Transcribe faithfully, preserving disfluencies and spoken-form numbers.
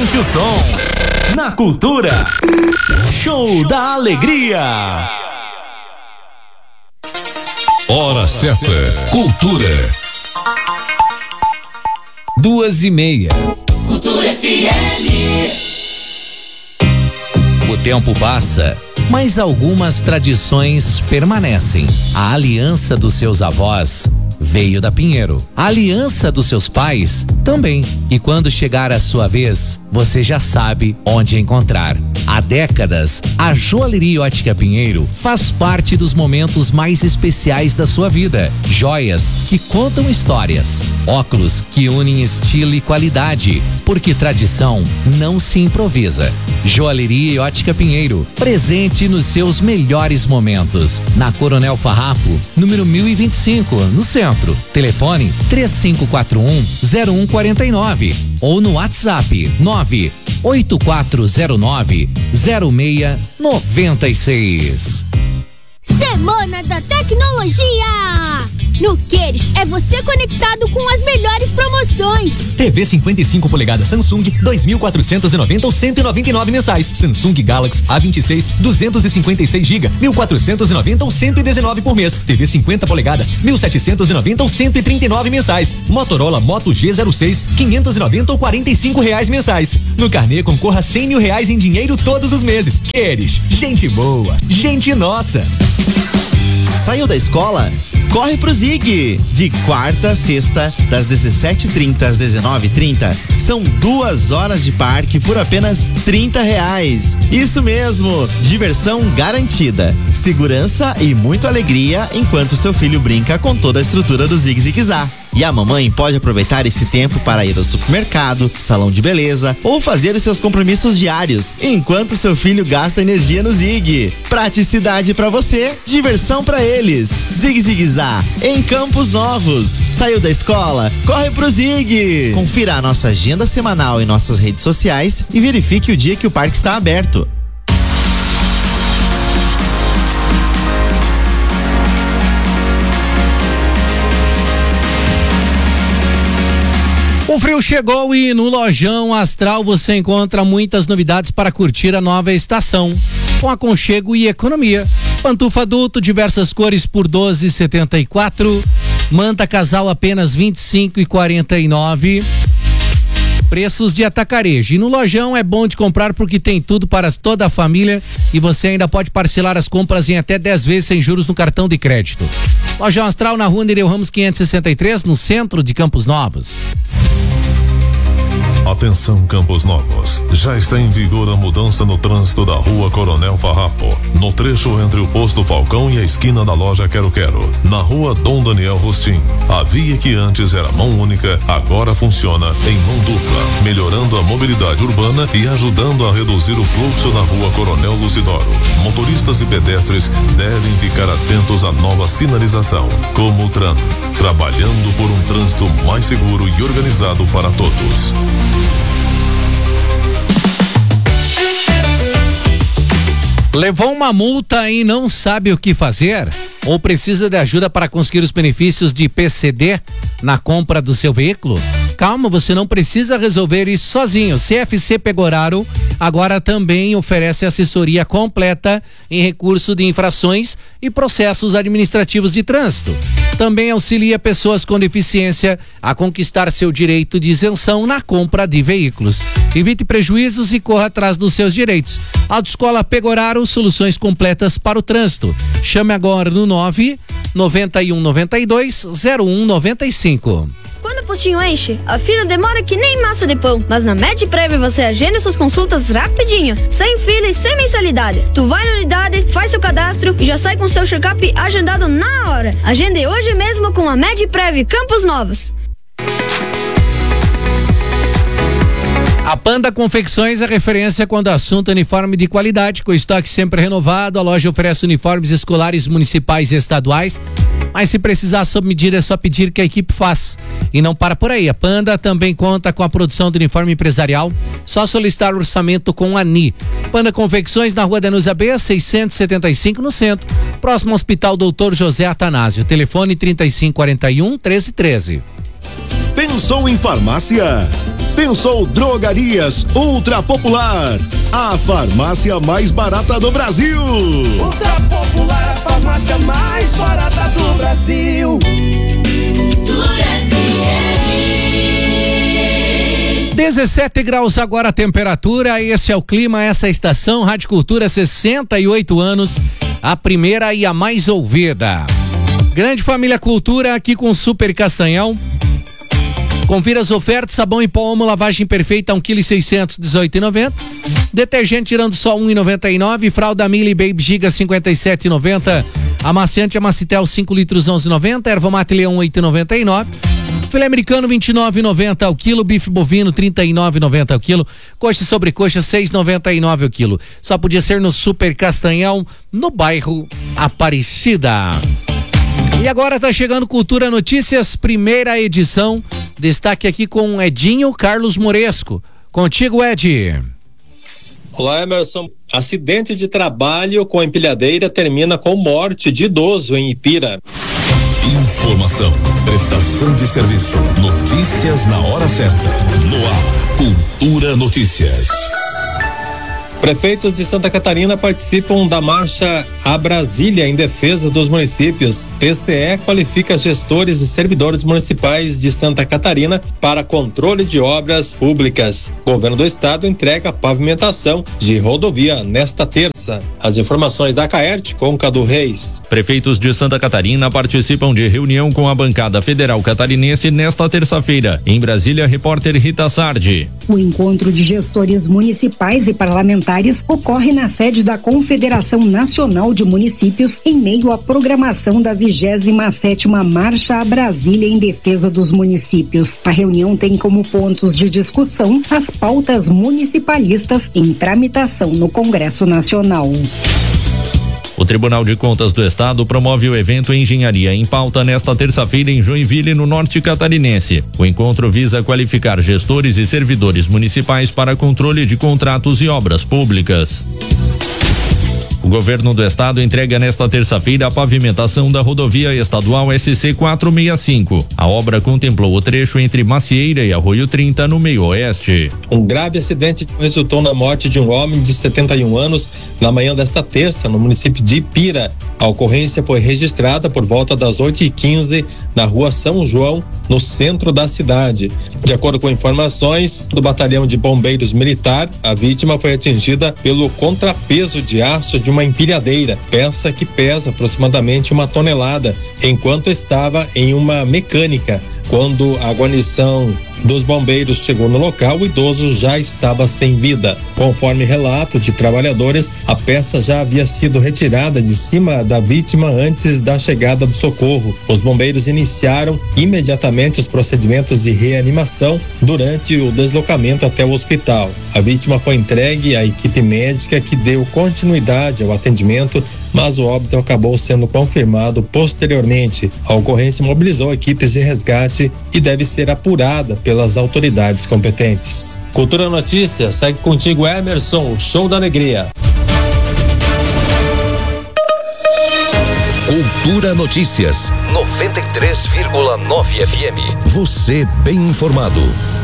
Aumente o som. Na Cultura. Show da Alegria. Hora certa. Cultura. Duas e meia. Cultura F M. O tempo passa, mas algumas tradições permanecem. A aliança dos seus avós veio da Pinheiro. A aliança dos seus pais também. E quando chegar a sua vez, você já sabe onde encontrar. Há décadas, a Joalheria Ótica Pinheiro faz parte dos momentos mais especiais da sua vida. Joias que contam histórias. Óculos que unem estilo e qualidade. Porque tradição não se improvisa. Joalheria Ótica Pinheiro, presente nos seus melhores momentos. Na Coronel Farrapo, número mil e vinte e cinco, no centro. Telefone três cinco quatro um, zero um quatro nove ou no WhatsApp nove oito quatro zero nove, zero seis nove seis. Semana da Tecnologia! No Queires é você conectado com as melhores promoções. T V cinquenta e cinco polegadas Samsung, dois mil quatrocentos e noventa ou cento e noventa e nove mensais. Samsung Galaxy A vinte e seis, duzentos e cinquenta e seis gigas, mil quatrocentos e noventa ou cento e dezenove por mês. T V cinquenta polegadas, mil setecentos e noventa ou cento e trinta e nove mensais. Motorola Moto G zero seis, quinhentos e noventa ou quarenta e cinco reais mensais. No carnê concorra a cem mil reais em dinheiro todos os meses. Queires, gente boa, gente nossa. Saiu da escola? Corre pro Zig! De quarta a sexta, das dezessete e trinta às dezenove e trinta, são duas horas de parque por apenas trinta reais. Isso mesmo, diversão garantida, segurança e muita alegria enquanto seu filho brinca com toda a estrutura do Zig Zig-Zá. E a mamãe pode aproveitar esse tempo para ir ao supermercado, salão de beleza ou fazer os seus compromissos diários, enquanto seu filho gasta energia no Zig. Praticidade para você, diversão para eles. Zig Zig-Zá, em Campos Novos. Saiu da escola? Corre pro Zig! Confira a nossa agenda semanal em nossas redes sociais e verifique o dia que o parque está aberto. O frio chegou e no Lojão Astral você encontra muitas novidades para curtir a nova estação, com aconchego e economia. Pantufa adulto, diversas cores por doze e setenta e quatro. Manta casal apenas vinte e cinco e quarenta e nove. Preços de atacarejo. E no Lojão é bom de comprar porque tem tudo para toda a família e você ainda pode parcelar as compras em até dez vezes sem juros no cartão de crédito. Lojão Astral na Rua Nereu Ramos quinhentos e sessenta e três, no centro de Campos Novos. Atenção, Campos Novos. Já está em vigor a mudança no trânsito da Rua Coronel Farrapo, no trecho entre o Posto Falcão e a esquina da loja Quero Quero. Na Rua Dom Daniel Rostim, a via que antes era mão única, agora funciona em mão dupla, melhorando a mobilidade urbana e ajudando a reduzir o fluxo na Rua Coronel Lucidoro. Motoristas e pedestres devem ficar atentos à nova sinalização. Comutran, trabalhando por um trânsito mais seguro e organizado para todos. Levou uma multa e não sabe o que fazer? Ou precisa de ajuda para conseguir os benefícios de P C D na compra do seu veículo? Calma, você não precisa resolver isso sozinho. C F C Pegoraro agora também oferece assessoria completa em recurso de infrações e processos administrativos de trânsito. Também auxilia pessoas com deficiência a conquistar seu direito de isenção na compra de veículos. Evite prejuízos e corra atrás dos seus direitos. Autoescola Pegoraro, soluções completas para o trânsito. Chame agora no nove noventa e um noventa e dois zero um noventa e cinco. Quando o postinho enche, a fila demora que nem massa de pão. Mas na MedPrev você agenda suas consultas rapidinho, sem fila e sem mensalidade. Tu vai na unidade, faz seu cadastro e já sai com seu check-up agendado na hora. Agende hoje mesmo com a MedPrev Campos Novos. A Panda Confecções é referência quando o assunto é uniforme de qualidade, com estoque sempre renovado. A loja oferece uniformes escolares municipais e estaduais, mas se precisar sob medida é só pedir que a equipe faz. E não para por aí, a Panda também conta com a produção de uniforme empresarial, só solicitar orçamento com a N I. Panda Confecções na Rua Danusa B, seiscentos e setenta e cinco, no centro, próximo ao Hospital Doutor José Atanásio. Telefone trinta e cinco quarenta e um, treze treze. Pensou em farmácia? Pensou Drogarias Ultra Popular, a farmácia mais barata do Brasil. Ultra Popular, a farmácia mais barata do Brasil. dezessete graus agora a temperatura, esse é o clima, essa estação, Rádio Cultura, sessenta e oito anos, a primeira e a mais ouvida. Grande Família Cultura aqui com Super Castanhão. Confira as ofertas: sabão em pó Omo, lavagem perfeita, um quilo seiscentos, dezoito reais e noventa centavos. Detergente tirando só um real e noventa e nove centavos. Fralda Mili Baby Giga, cinquenta e sete reais e noventa centavos. Amaciante Amacitel, cinco litros, onze reais e noventa centavos. Erva Mate Leão, oito reais e noventa e nove centavos. Filé americano, vinte e nove reais e noventa centavos ao quilo. Bife bovino, trinta e nove reais e noventa centavos ao quilo. Coxa e sobrecoxa, seis reais e noventa e nove centavos ao quilo. Só podia ser no Super Castanhão, no bairro Aparecida. E agora tá chegando Cultura Notícias, primeira edição. Destaque aqui com Edinho Carlos Moresco. Contigo, Ed. Olá, Emerson. Acidente de trabalho com empilhadeira termina com morte de idoso em Ipira. Informação, prestação de serviço, notícias na hora certa. No ar, Cultura Notícias. Prefeitos de Santa Catarina participam da Marcha a Brasília em defesa dos municípios. T C E qualifica gestores e servidores municipais de Santa Catarina para controle de obras públicas. Governo do Estado entrega a pavimentação de rodovia nesta terça. As informações da Caerte com Cadu Reis. Prefeitos de Santa Catarina participam de reunião com a bancada federal catarinense nesta terça-feira. Em Brasília, repórter Rita Sardi. O encontro de gestores municipais e parlamentares ocorre na sede da Confederação Nacional de Municípios em meio à programação da vigésima sétima Marcha a Brasília em defesa dos municípios. A reunião tem como pontos de discussão as pautas municipalistas em tramitação no Congresso Nacional. O Tribunal de Contas do Estado promove o evento Engenharia em Pauta nesta terça-feira em Joinville, no norte catarinense. O encontro visa qualificar gestores e servidores municipais para controle de contratos e obras públicas. O governo do estado entrega nesta terça-feira a pavimentação da rodovia estadual S C quatrocentos e sessenta e cinco. A obra contemplou o trecho entre Macieira e Arroio trinta, no meio oeste. Um grave acidente resultou na morte de um homem de setenta e um anos na manhã desta terça, no município de Ipira. A ocorrência foi registrada por volta das oito e quinze na rua São João, no centro da cidade. De acordo com informações do Batalhão de Bombeiros Militar, a vítima foi atingida pelo contrapeso de aço de uma empilhadeira, peça que pesa aproximadamente uma tonelada, enquanto estava em uma mecânica. Quando a guarnição dos bombeiros chegou no local, o idoso já estava sem vida. Conforme relato de trabalhadores, a peça já havia sido retirada de cima da vítima antes da chegada do socorro. Os bombeiros iniciaram imediatamente os procedimentos de reanimação durante o deslocamento até o hospital. A vítima foi entregue à equipe médica, que deu continuidade ao atendimento, mas o óbito acabou sendo confirmado posteriormente. A ocorrência mobilizou equipes de resgate e deve ser apurada pelas autoridades competentes. Cultura Notícias, segue contigo, Emerson, o show da alegria. Cultura Notícias, noventa e três vírgula nove F M. Você bem informado.